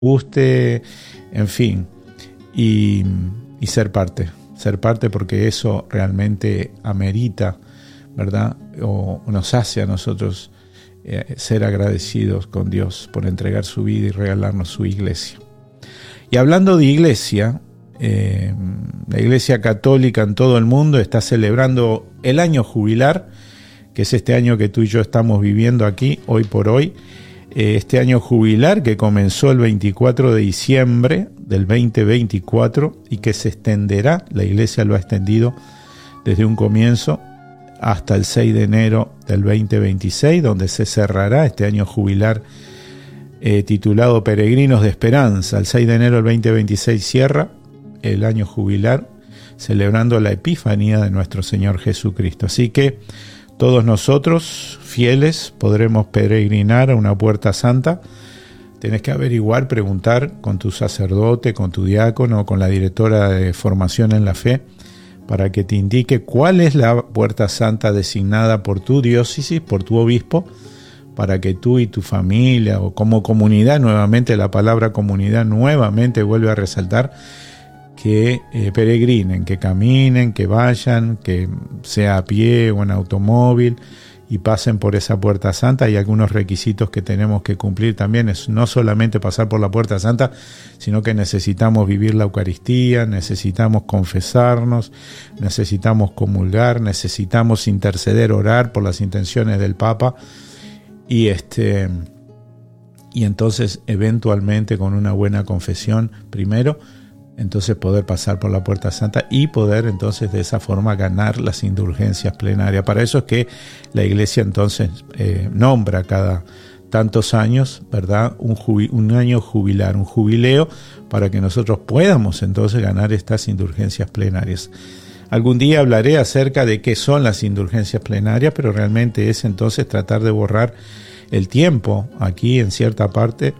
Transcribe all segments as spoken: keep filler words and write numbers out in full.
guste, en fin, y, y ser parte, ser parte porque eso realmente amerita, ¿verdad? O nos hace a nosotros eh, ser agradecidos con Dios por entregar su vida y regalarnos su iglesia. Y hablando de iglesia, eh, la Iglesia Católica en todo el mundo está celebrando el año jubilar, que es este año que tú y yo estamos viviendo aquí, hoy por hoy. Eh, este año jubilar que comenzó el veinticuatro de diciembre del veinte veinticuatro y que se extenderá, la Iglesia lo ha extendido desde un comienzo hasta el seis de enero del veinte veintiséis, donde se cerrará este año jubilar eh, titulado Peregrinos de Esperanza. El seis de enero del veinte veintiséis cierra el año jubilar celebrando la Epifanía de nuestro Señor Jesucristo. Así que todos nosotros, fieles, podremos peregrinar a una puerta santa. Tenés que averiguar, preguntar con tu sacerdote, con tu diácono, con la directora de formación en la fe, para que te indique cuál es la puerta santa designada por tu diócesis, por tu obispo, para que tú y tu familia, o como comunidad, nuevamente la palabra comunidad nuevamente vuelve a resaltar, que eh, peregrinen, que caminen, que vayan, que sea a pie o en automóvil y pasen por esa puerta santa. Hay algunos requisitos que tenemos que cumplir también, es no solamente pasar por la puerta santa, sino que necesitamos vivir la Eucaristía, necesitamos confesarnos, necesitamos comulgar, necesitamos interceder, orar por las intenciones del Papa y este y entonces eventualmente con una buena confesión primero, entonces poder pasar por la puerta santa y poder entonces de esa forma ganar las indulgencias plenarias. Para eso es que la Iglesia entonces eh, nombra cada tantos años, ¿verdad? Un, jubi, un año jubilar, un jubileo, para que nosotros podamos entonces ganar estas indulgencias plenarias. Algún día hablaré acerca de qué son las indulgencias plenarias, pero realmente es entonces tratar de borrar el tiempo, aquí en cierta parte,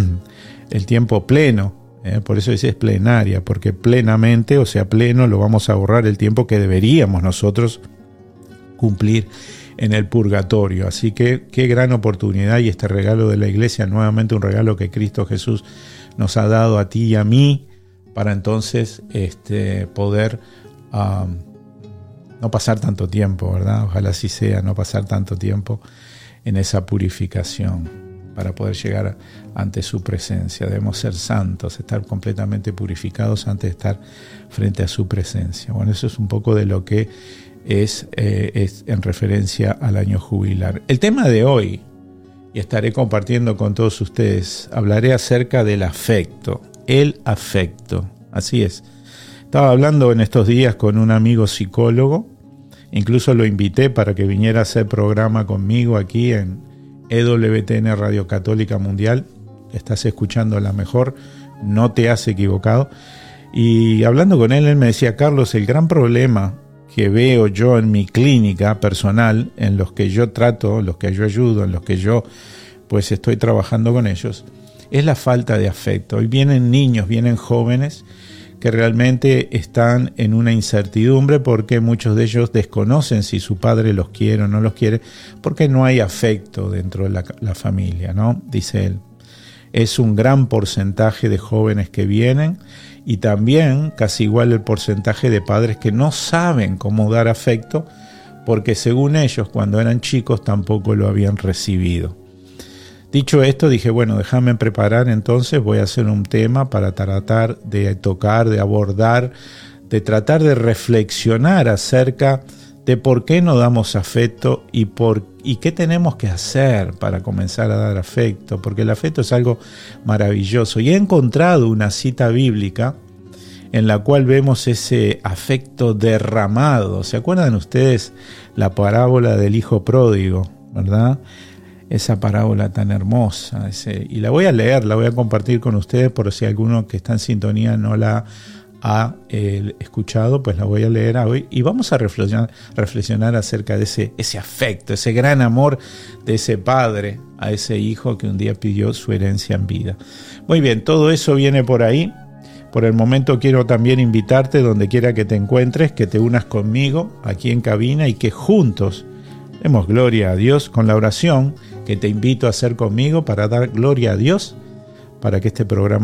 el tiempo pleno. Eh, por eso dice es plenaria, porque plenamente, o sea, pleno, lo vamos a ahorrar el tiempo que deberíamos nosotros cumplir en el purgatorio. Así que qué gran oportunidad y este regalo de la Iglesia, nuevamente un regalo que Cristo Jesús nos ha dado a ti y a mí, para entonces este, poder um, no pasar tanto tiempo, ¿verdad? Ojalá así sea, no pasar tanto tiempo en esa purificación, para poder llegar ante su presencia. Debemos ser santos, estar completamente purificados antes de estar frente a su presencia. Bueno, eso es un poco de lo que es, eh, es en referencia al año jubilar. El tema de hoy, y estaré compartiendo con todos ustedes, hablaré acerca del afecto, el afecto, así es. Estaba hablando en estos días con un amigo psicólogo, incluso lo invité para que viniera a hacer programa conmigo aquí en E W T N Radio Católica Mundial. Estás escuchando la mejor, no te has equivocado. Y hablando con él, él me decía: Carlos, el gran problema que veo yo en mi clínica personal, en los que yo trato, en los que yo ayudo, en los que yo pues estoy trabajando con ellos, es la falta de afecto. Hoy vienen niños, vienen jóvenes que realmente están en una incertidumbre porque muchos de ellos desconocen si su padre los quiere o no los quiere, porque no hay afecto dentro de la, la familia, ¿no? Dice él. Es un gran porcentaje de jóvenes que vienen y también casi igual el porcentaje de padres que no saben cómo dar afecto porque según ellos cuando eran chicos tampoco lo habían recibido. Dicho esto, dije, bueno, déjame preparar entonces, voy a hacer un tema para tratar de tocar, de abordar, de tratar de reflexionar acerca de por qué no damos afecto y, por, y qué tenemos que hacer para comenzar a dar afecto, porque el afecto es algo maravilloso. Y he encontrado una cita bíblica en la cual vemos ese afecto derramado. ¿Se acuerdan ustedes la parábola del hijo pródigo, verdad? Esa parábola tan hermosa, ese, y la voy a leer, la voy a compartir con ustedes por si alguno que está en sintonía no la ha eh, escuchado, pues la voy a leer hoy y vamos a reflexionar, reflexionar acerca de ese, ese afecto, ese gran amor de ese padre a ese hijo que un día pidió su herencia en vida. Muy bien, todo eso viene por ahí. Por el momento quiero también invitarte, donde quiera que te encuentres, que te unas conmigo aquí en cabina y que juntos demos gloria a Dios con la oración que te invito a hacer conmigo para dar gloria a Dios, para que este programa